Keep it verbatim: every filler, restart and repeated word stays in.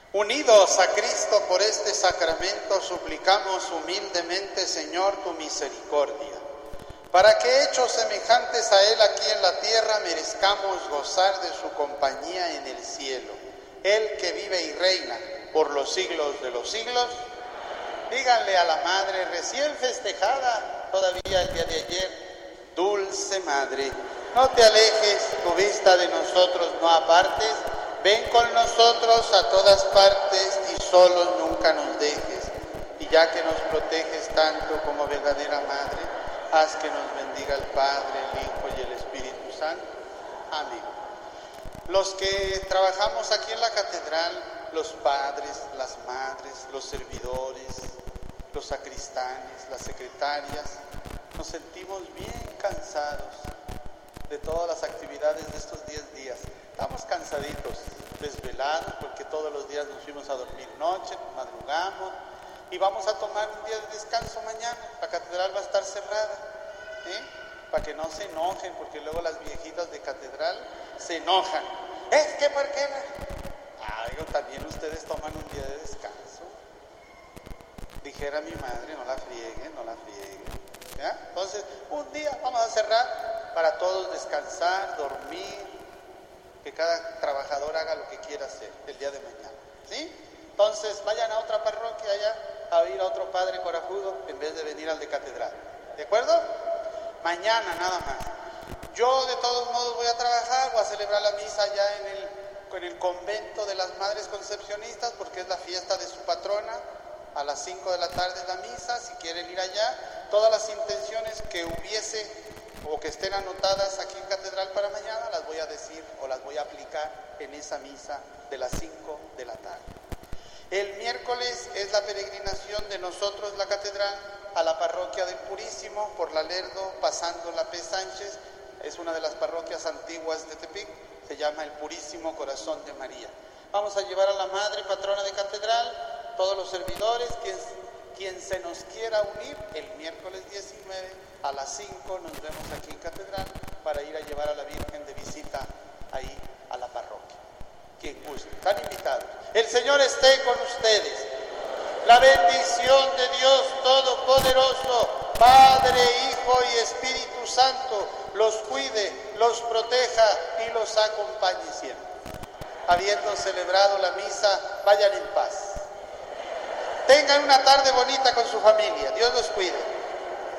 Unidos a Cristo por este sacramento, suplicamos humildemente, Señor, tu misericordia, para que, hechos semejantes a Él aquí en la tierra, merezcamos gozar de su compañía en el cielo. Él que vive y reina por los siglos de los siglos. Díganle a la Madre recién festejada, todavía el día de ayer: Dulce Madre, no te alejes tu vista de nosotros, no apartes. Ven con nosotros a todas partes y solos nunca nos dejes. Y ya que nos proteges tanto como verdadera Madre, haz que nos bendiga el Padre, el Hijo y el Espíritu Santo. Amén. Los que trabajamos aquí en la catedral, los padres, las madres, los servidores, los sacristanes, las secretarias, nos sentimos bien cansados de todas las actividades de estos diez días. Estamos cansaditos, desvelados, porque todos los días nos fuimos a dormir noche, madrugamos, y vamos a tomar un día de descanso mañana. La catedral va a estar cerrada, ¿eh? Para que no se enojen, porque luego las viejitas de catedral se enojan. Es que, ¿por qué no? Ay, también ustedes toman un día de descanso. Dijera mi madre, no la frieguen, no la frieguen. ¿Ya? Entonces, un día vamos a cerrar para todos descansar, dormir, que cada trabajador haga lo que quiera hacer el día de mañana, ¿sí? Entonces, vayan a otra parroquia allá a oír a otro padre corajudo en vez de venir al de catedral, ¿de acuerdo? Mañana nada más. Yo de todos modos voy a trabajar, voy a celebrar la misa allá en el, en el convento de las Madres Concepcionistas, porque es la fiesta de su patrona. A las cinco de la tarde es la misa. Si quieren ir allá, todas las intenciones que hubiese o que estén anotadas aquí en catedral para mañana, las voy a decir o las voy a aplicar en esa misa de las cinco de la tarde. El miércoles es la peregrinación de nosotros, la catedral, a la parroquia del Purísimo, por la Lerdo, pasando la P. Sánchez. Es una de las parroquias antiguas de Tepic, se llama el Purísimo Corazón de María. Vamos a llevar a la Madre Patrona de Catedral, todos los servidores, quien, quien se nos quiera unir, el miércoles diecinueve a las cinco nos vemos aquí en Catedral para ir a llevar a la Virgen de visita ahí a la parroquia. Quien guste, están invitados. El Señor esté con ustedes. La bendición de Dios Todopoderoso, Padre, Hijo y Espíritu Santo, los cuide, los proteja y los acompañe siempre. Habiendo celebrado la misa, vayan en paz. Tengan una tarde bonita con su familia. Dios los cuide.